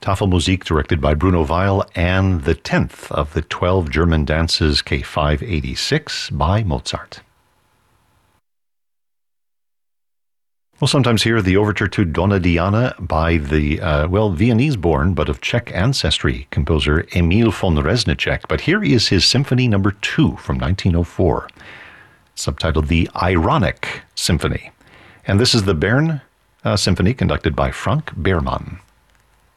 Tafelmusik, directed by Bruno Weil, and the 10th of the 12 German dances, K586, by Mozart. We'll sometimes hear the overture to Donna Diana by the, Viennese-born, but of Czech ancestry, composer Emil von Reznicek. But here is his Symphony No. 2 from 1904, subtitled The Ironic Symphony. And this is the Bern Symphony, conducted by Frank Behrmann.